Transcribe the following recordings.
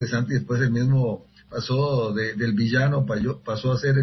interesante, y después el mismo pasó del villano, pasó a ser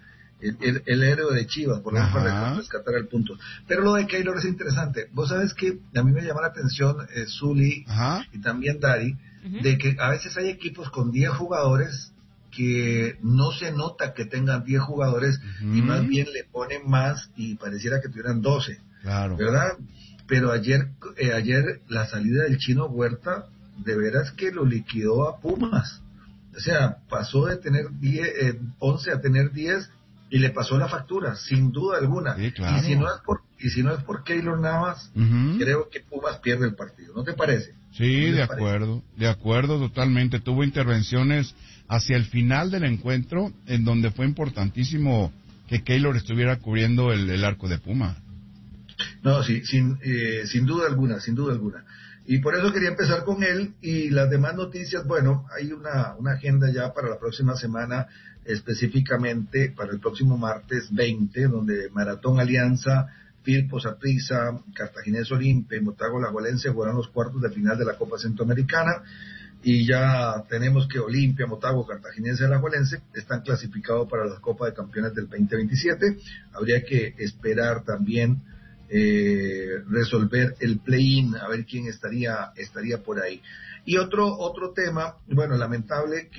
el héroe de Chivas, por lo menos para rescatar el punto. Pero lo de Keylor es interesante. Vos sabes que a mí me llama la atención, Zuli y también Dari, de que a veces hay equipos con 10 jugadores que no se nota que tengan 10 jugadores y más bien le ponen más y pareciera que tuvieran 12, ¿verdad? Pero ayer la salida del Chino Huerta, de veras que lo liquidó a Pumas. O sea, pasó de tener 11 a tener 10 y le pasó la factura, sin duda alguna. Sí, claro. Y si no es por Keylor Navas, creo que Pumas pierde el partido. ¿No te parece? Sí, de acuerdo totalmente. Tuvo intervenciones hacia el final del encuentro en donde fue importantísimo que Keylor estuviera cubriendo el arco de Puma. No, sí, sin duda alguna. Y por eso quería empezar con él, y las demás noticias, bueno, hay una agenda ya para la próxima semana, específicamente para el próximo martes 20, donde Maratón Alianza, Firpo Saprissa, Cartaginés Olimpia y Motagua Alajuelense jugarán los cuartos de final de la Copa Centroamericana, y ya tenemos que Olimpia, Motagua, Cartaginés y Alajuelense están clasificados para la Copa de Campeones del 2027. Habría que esperar también resolver el play-in, a ver quién estaría por ahí. Y otro tema, bueno, lamentable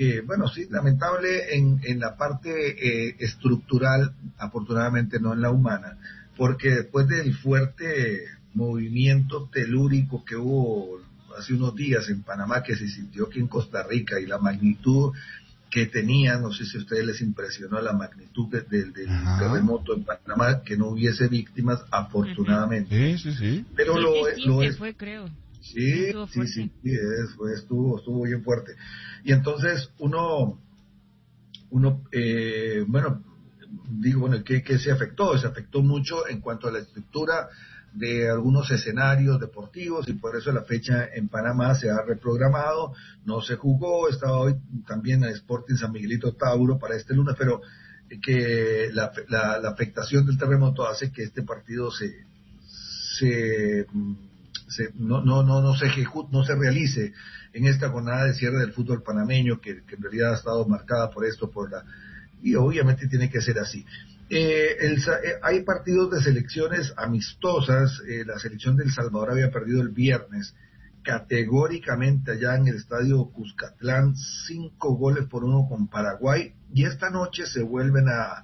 en la parte estructural, afortunadamente no en la humana, porque después del fuerte movimiento telúrico que hubo hace unos días en Panamá, que se sintió aquí en Costa Rica, y la magnitud que tenía, no sé si a ustedes les impresionó la magnitud del terremoto en Panamá, que no hubiese víctimas, afortunadamente. Sí. Pero fue, creo. Sí, estuvo bien fuerte. Y entonces ¿qué se afectó? Se afectó mucho en cuanto a la estructura de algunos escenarios deportivos, y por eso la fecha en Panamá se ha reprogramado, no se jugó, estaba hoy también a Sporting San Miguelito Tauro para este lunes, pero que la afectación del terremoto hace que este partido no se realice en esta jornada de cierre del fútbol panameño, que en realidad ha estado marcada por esto, y obviamente tiene que ser así. Hay partidos de selecciones amistosas. La selección de El Salvador había perdido el viernes categóricamente allá en el estadio Cuscatlán 5-1 con Paraguay, y esta noche se vuelven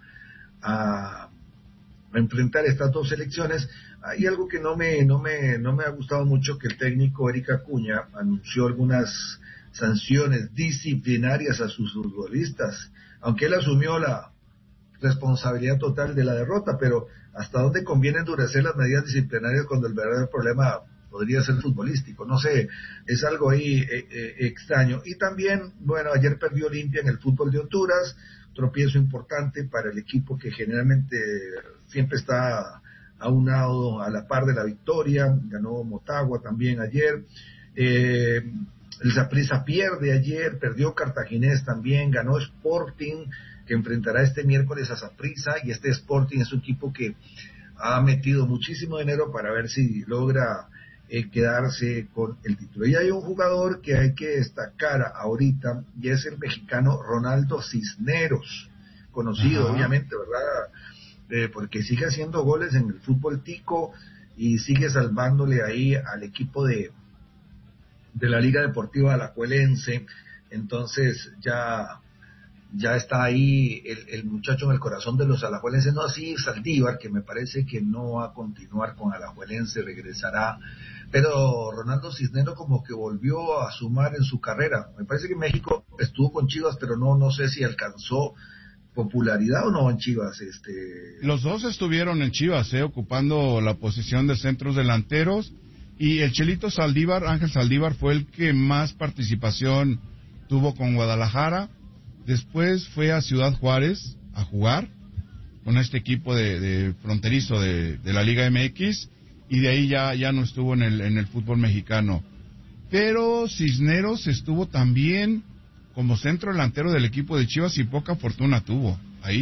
a enfrentar estas dos selecciones. Hay algo que no me ha gustado mucho, que el técnico Eric Acuña anunció algunas sanciones disciplinarias a sus futbolistas, aunque él asumió la responsabilidad total de la derrota, pero ¿hasta dónde conviene endurecer las medidas disciplinarias cuando el verdadero problema podría ser futbolístico? No sé, es algo ahí extraño. Y también, bueno, ayer perdió Olimpia en el fútbol de Honduras, tropiezo importante para el equipo que generalmente siempre está aunado a la par de la victoria. Ganó Motagua también ayer. El Saprissa pierde ayer, perdió Cartaginés también, ganó Sporting, que enfrentará este miércoles a Saprissa, y este Sporting es un equipo que ha metido muchísimo dinero para ver si logra quedarse con el título. Y hay un jugador que hay que destacar ahorita, y es el mexicano Ronaldo Cisneros, conocido obviamente, ¿verdad? Porque sigue haciendo goles en el fútbol tico y sigue salvándole ahí al equipo de la Liga Deportiva Alajuelense. Entonces ya está ahí el muchacho en el corazón de los alajuelenses, no así Saldívar, que me parece que no va a continuar con Alajuelense, regresará, pero Ronaldo Cisneros como que volvió a sumar en su carrera. Me parece que México estuvo con Chivas, pero no sé si alcanzó popularidad o no en Chivas. Los dos estuvieron en Chivas, ocupando la posición de centros delanteros, y el Chelito Saldívar, Ángel Saldívar, fue el que más participación tuvo con Guadalajara. Después fue a Ciudad Juárez a jugar con este equipo de fronterizo de la Liga MX, y de ahí ya no estuvo en el fútbol mexicano. Pero Cisneros estuvo también como centro delantero del equipo de Chivas y poca fortuna tuvo ahí.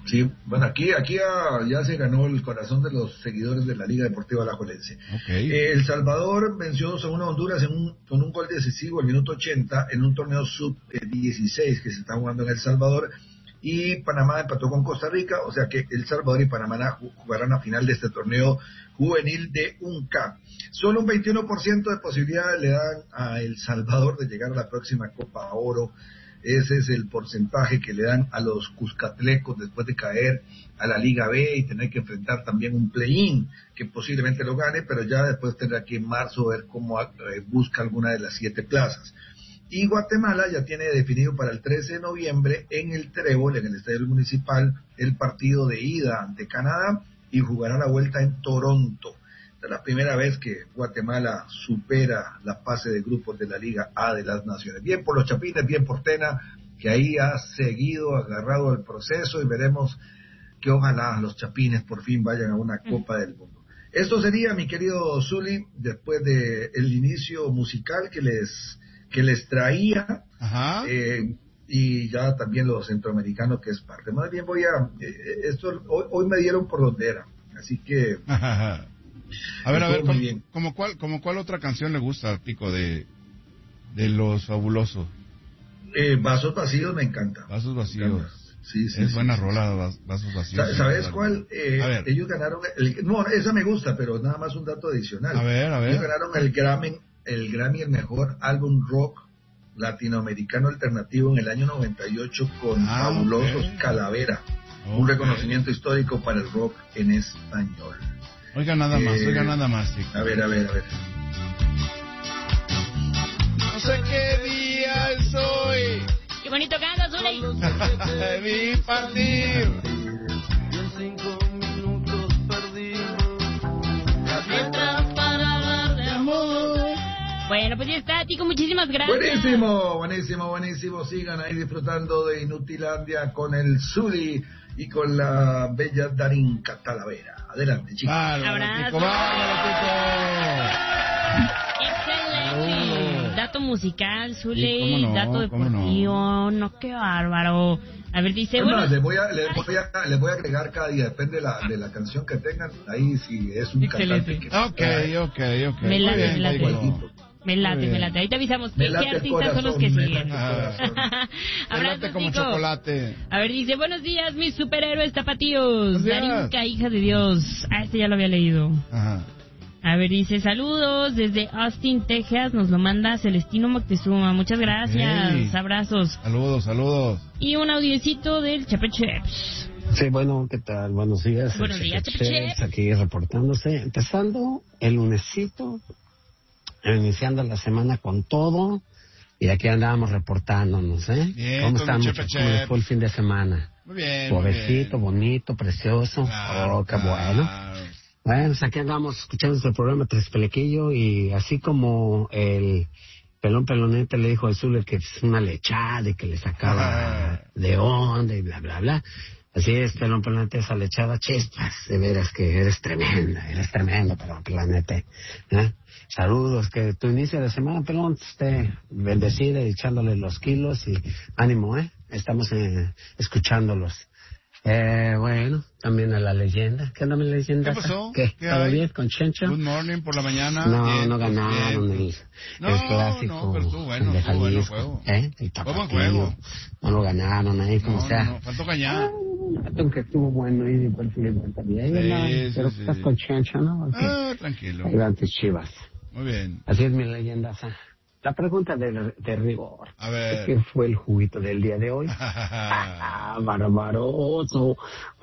Sí, bueno, aquí ya se ganó el corazón de los seguidores de la Liga Deportiva Alajuelense. Okay. El Salvador venció 2-1 a Honduras con un gol decisivo al minuto 80 en un torneo sub-16 que se está jugando en El Salvador, y Panamá empató con Costa Rica, o sea que El Salvador y Panamá jugarán la final de este torneo juvenil de UNCAP. Solo un 21% de posibilidades le dan a El Salvador de llegar a la próxima Copa Oro. Ese es el porcentaje que le dan a los cuscatlecos después de caer a la Liga B y tener que enfrentar también un play-in, que posiblemente lo gane, pero ya después tendrá que en marzo ver cómo busca alguna de las 7 plazas. Y Guatemala ya tiene definido para el 13 de noviembre en el Trébol, en el Estadio Municipal, el partido de ida ante Canadá, y jugará la vuelta en Toronto. Es la primera vez que Guatemala supera la fase de grupos de la Liga A de las Naciones. Bien por los Chapines, bien por Tena, que ahí ha seguido agarrado el proceso, y veremos que ojalá los Chapines por fin vayan a una Copa del Mundo. Esto sería, mi querido Zuli, después de el inicio musical que les traía. Ajá. Y ya también los centroamericanos, que es parte. Más bien hoy me dieron por donde era, así que... A ver, ¿como cuál otra canción le gusta al Tico de Los Fabulosos? Vasos Vacíos me encanta. Vasos Vacíos. Sí, es buena rola, Vasos Vacíos. ¿Sabes cuál? Ellos ganaron... no, esa me gusta, pero nada más un dato adicional. A ver. Ellos ganaron el Grammy, el mejor álbum rock latinoamericano alternativo en el año 98 con Fabulosos Calavera. Un reconocimiento histórico para el rock en español. Oiga nada más, sí. A ver. No sé qué día es hoy. Qué bonito canta, Zuli. Vi partir. Y en 5 minutos perdimos las letras para hablar de amor. Bueno, pues ya está, Tico, muchísimas gracias. Buenísimo. Sigan ahí disfrutando de Inutilandia con el Zuli y con la bella Darinka Talavera. Adelante, chicos. Abrazo. Excelente. Dato musical, Zuli, dato deportivo. No, qué bárbaro. A ver, dice... Bueno, les voy a agregar cada día, depende de la canción que tengan. Ahí si es un excelente cantante. Ok. Me late. Ahí te avisamos qué artistas son los que siguen. Abrazo, como chocolate. A ver, dice, buenos días, mis superhéroes tapatíos. Darinka, hija de Dios. Este ya lo había leído. Ajá. A ver, dice, saludos desde Austin, Texas. Nos lo manda Celestino Moctezuma. Muchas gracias. Hey. Abrazos. Saludos. Y un audiecito del Chepecheps. Sí, bueno, ¿qué tal? Buenos días. Buenos días, Chepecheps. Aquí reportándose. Empezando el lunesito. Iniciando la semana con todo, y aquí andábamos reportándonos, Bien, ¿cómo estamos? ¿Cómo fue el fin de semana? Muy bien. Suavecito, bonito, precioso. Claro, qué bueno. Bueno, pues aquí andamos escuchando el programa Tres Pelequillo, y así como el Pelonete le dijo a Zule que es una lechada y que le sacaba de onda y bla, bla, bla. Así es, Pelonete, esa lechada, chispas, de veras que eres tremendo, Pelonete. Saludos, que tu inicio de semana, Pelón, esté bendecida y echándole los kilos, y ánimo, estamos escuchándolos. Bueno, también a la leyenda. ¿Qué onda, mi leyenda? ¿Qué pasó? ¿Todo bien con Chencho? Good morning por la mañana. No ganaron el clásico. No, pero estuvo bueno, de Jalisco, juego. El tapatío. No lo ganaron ahí, como sea. No, faltó cañar. Aunque estuvo bueno y igual también. Pero estás con Chencho, ¿no? Tranquilo. Ahí van tus Chivas. Muy bien. Así es, mi leyenda. La pregunta de rigor. A ver. ¿Qué fue el juguito del día de hoy? Barbaroso.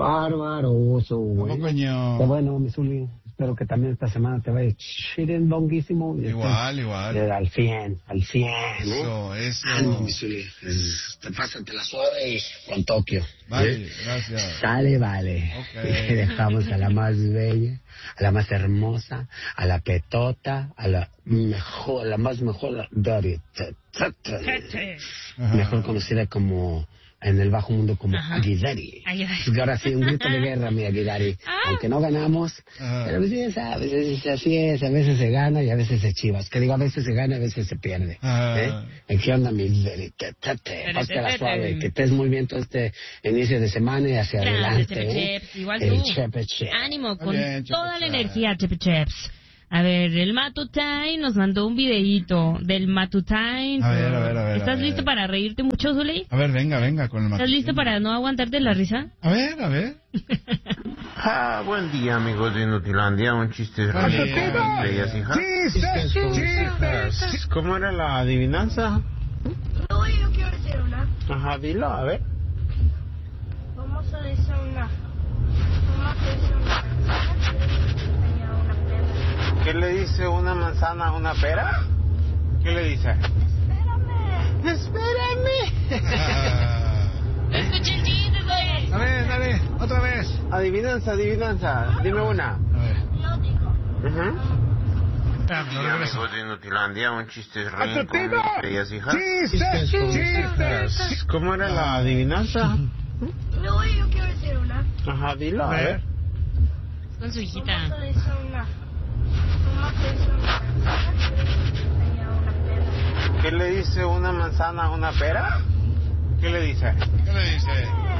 Bueno, mi Zuli, espero que también esta semana te vaya chirendonguísimo. Igual. Al 100. Eso. Ánimo, mi Zuli. Pásate la suave con Tokio. Vale, gracias. Sale, vale. Okay. Dejamos a la más bella, a la más hermosa, a la petota, a la más mejor, Dory. Mejor conocida como en el bajo mundo como Ajá. Aguidari. Aguidari. Porque ahora sí, un grito de guerra, mi Aguidari. Aunque no ganamos, pero pues, ya sabes, así es, a veces se gana y a veces se chivas. Que digo, a veces se gana y a veces se pierde. ¿Qué onda, mi Aguidari? Pásala suave, que estés muy bien todo este inicio de semana y hacia Gracias, adelante. Chepe-Cheps, igual El tú. Chepe-Cheps. Ánimo, con Bien, toda la Chepe-Cheps. energía, Chepe-Cheps. A ver, el Matutine nos mandó un videíto del Matutine. A ver. ¿Estás listo para reírte mucho, Zuley? A ver, venga, con el ¿Estás Matutino. listo para no aguantarte la risa? A ver. Buen día, amigos de Inutilandia. Un chiste rápido con estrellas, hija. ¡Chistes! ¿Cómo era la adivinanza? No, yo quiero decir una. Ajá, dilo, a ver. ¿Cómo se dice una manzana a una pera? ¿Qué le dice una manzana a una pera? ¿Qué le dice? Espérame. Escucha el chiste, güey. A ver, dale, otra vez. Adivinanza. Dime una. A ver. No digo. Espérame, lo regreso. Amigos de Inutilandia, un chiste rápido con estrellas, hija. ¡Chistes! ¿Cómo era la adivinanza? No, yo quiero decir una. Ajá, dilo, A ver. Con su ¿Cómo hijita. se dice una manzana a una pera? ¿Qué le dice una manzana a una pera? ¿Qué le dice? ¿Qué le dice?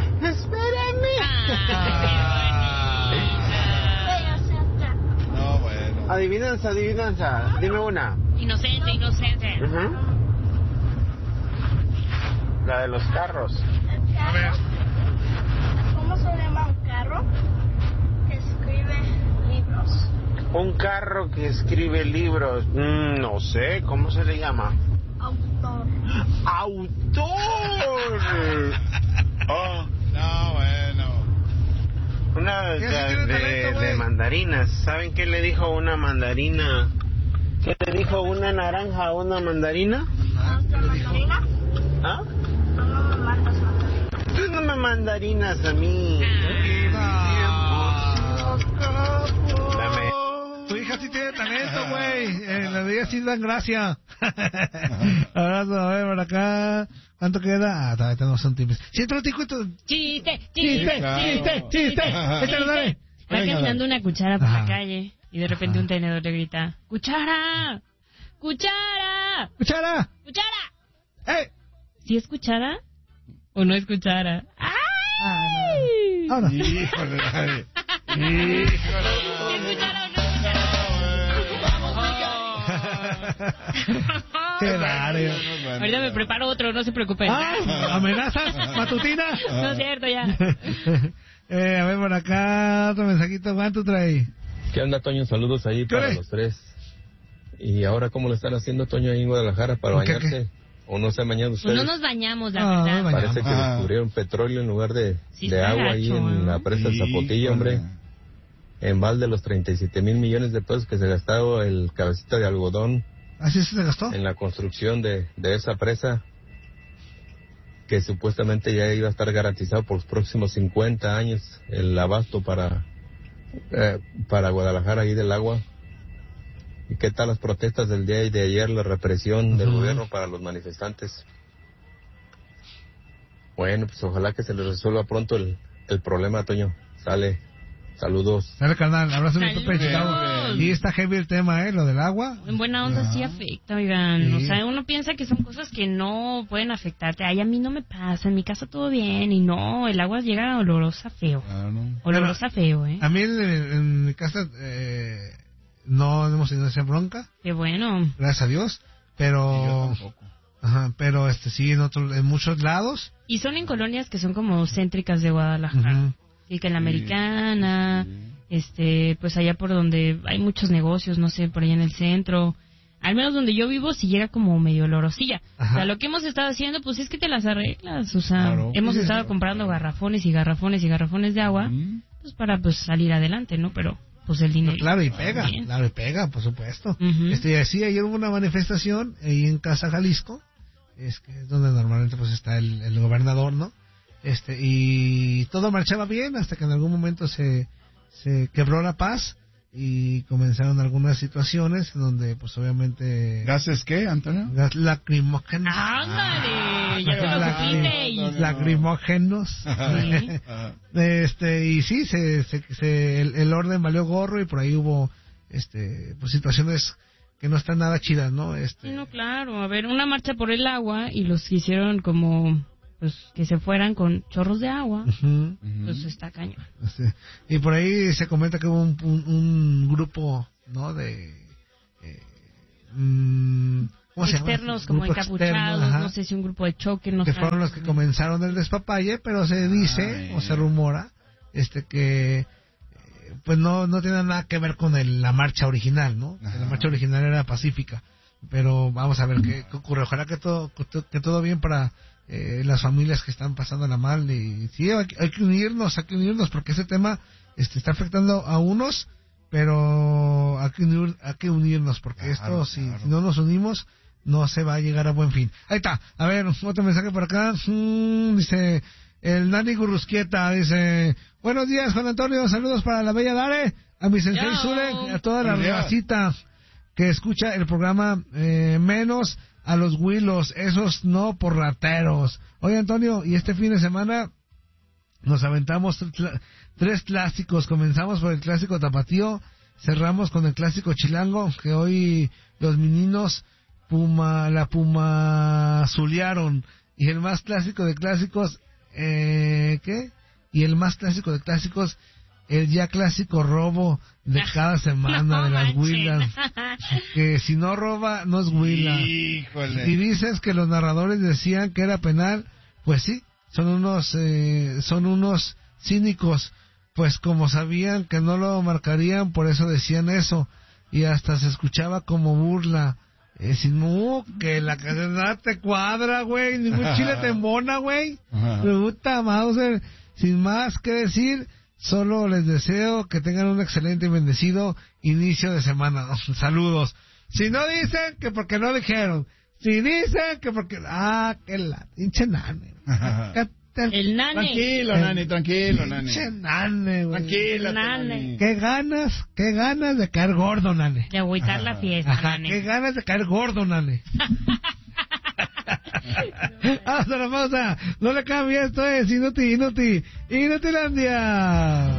No, bueno. Adivinanza. Dime una. Inocente. La de los carros. A ver. ¿Cómo se llama un carro que escribe libros? Un carro que escribe libros. No sé, ¿cómo se le llama? Autor. ¡Autor! Oh, No, bueno. una Ya sí tiene talento, güey. de mandarinas. ¿Saben qué le dijo una mandarina? ¿Qué le dijo una naranja a una mandarina? ¿Mandarina? ¿Ah? No me mandas mandarina. Tú no me mandarinas a mí. Dame. Tu hija sí tiene talento, güey. Las de ella sí dan gracia. Abrazo, a ver, por acá. ¿Cuánto queda? Todavía tenemos un tiempo. Sí, te lo digo. Chiste. Échale, dale. Va Venga, caminando una cuchara por Ajá. la calle y de repente un tenedor le grita: ¡Cuchara! ¡Cuchara! ¡Cuchara! ¡Cuchara! ¡Eh! ¿Sí es cuchara o no es cuchara? ¡Ay! Ahora. Híjole. ¿Sí es cuchara o no es cuchara? Qué raro. Ahorita me preparo otro, no se preocupen. ¿Amenazas matutinas? No es cierto, ya. A ver, por acá, otro mensajito. ¿Cuánto trae? ¿Qué onda, Toño? Saludos ahí ¿Qué para hora? los tres. ¿Y ahora cómo lo están haciendo, Toño, ahí en Guadalajara para ¿Por qué, bañarse? ¿O no se han bañado Pues ustedes? no nos bañamos, la No, verdad. no Parece que Ah. descubrieron petróleo en lugar de Sí, está agua ahí gacho, en ¿eh? la presa del Zapotillo, hombre. En balde los 37,000 millones de pesos que se gastó el cabecita de algodón ¿Así se gastó? en la construcción de esa presa, que supuestamente ya iba a estar garantizado por los próximos 50 años el abasto para Guadalajara ahí del agua. ¿Y qué tal las protestas del día de ayer, la represión del gobierno para los manifestantes? Bueno, pues ojalá que se les resuelva pronto el problema, Toño. Sale. Saludos. Dale, carnal, abrazo mi Saludos. papá de Chicago. Y está heavy el tema, lo del agua. En buena onda sí afecta, oigan. Sí. O sea, uno piensa que son cosas que no pueden afectarte. Ay, a mí no me pasa, en mi casa todo bien. Y no, el agua llega olorosa feo. Olorosa feo, A mí en mi casa no hemos tenido esa bronca, Qué bueno. gracias a Dios. Pero... Ajá, pero sí, en muchos lados. Y son en colonias que son como céntricas de Guadalajara. Ujú. Sí, que en la Americana, pues allá por donde hay muchos negocios, no sé, por allá en el centro. Al menos donde yo vivo sí llega como medio olorosilla. Ajá. O sea, lo que hemos estado haciendo, pues es que te las arreglas. O sea, Claro. hemos Sí, estado claro. comprando garrafones y garrafones y garrafones de agua, pues para pues salir adelante, ¿no? Pero pues el dinero. Claro, y pega, Bien. por supuesto. Ujú. Sí, ayer hubo una manifestación ahí en Casa Jalisco, que es donde normalmente pues está el gobernador, ¿no? Y todo marchaba bien hasta que en algún momento se quebró la paz y comenzaron algunas situaciones en donde pues obviamente ¿Gases qué, Antonio? gas lacrimógenos. ¡Ándale! Ya los supiste y... lacrimógenos. Y sí, el orden valió gorro y por ahí hubo pues situaciones que no están nada chidas, ¿no? Sí, no, claro. A ver, una marcha por el agua y los quisieron como... pues que se fueran con chorros de agua, pues está cañón. Sí. Y por ahí se comenta que hubo un grupo, ¿no? De ¿cómo se llama? Externos, como Grupo encapuchados, externo, no sé si un grupo de choque, no que sé. fueron los que comenzaron el despapalle, pero se dice o se rumora que pues no tiene nada que ver con la marcha original, ¿no? La marcha original era pacífica, pero vamos a ver qué ocurre. Ojalá que todo bien para las familias que están pasándola mal. Y sí, hay que unirnos porque ese tema está afectando a unos, pero hay que unirnos porque esto si no nos unimos no se va a llegar a buen fin. Ahí está. A ver, otro mensaje por acá. Dice el Nani Gurrusquieta, dice: buenos días, Juan Antonio, saludos para la bella Dare, a mi sensei Zule, a toda la racita que escucha el programa, menos a los Willos, esos no por rateros. Oye, Antonio, y este fin de semana nos aventamos 3 clásicos. Comenzamos por el clásico tapatío, cerramos con el clásico chilango, que hoy los meninos la Puma zulearon. Y el más clásico de clásicos, ¿qué? Y el más clásico de clásicos, el ya clásico robo de cada semana de las Huilas. Que si no roba, no es Huila. Híjole. Y dices que los narradores decían que era penal, pues sí, son unos cínicos. Pues como sabían que no lo marcarían, por eso decían eso. Y hasta se escuchaba como burla. Que la cadena te cuadra, güey. Ningún chile te embona, güey. Puta Mauser. Sin más que decir, solo les deseo que tengan un excelente y bendecido inicio de semana. Saludos. Si no dicen, que porque no dijeron. Si dicen, que porque... que la pinche nane. El nane. Tranquilo, nane. Pinche nane, güey. Tranquilo, nane. Qué ganas de caer gordo, nane. De agüitar la fiesta, nane. Qué ganas de caer gordo, nane. Hasta la pausa. No le cambie, esto es Inutilandia.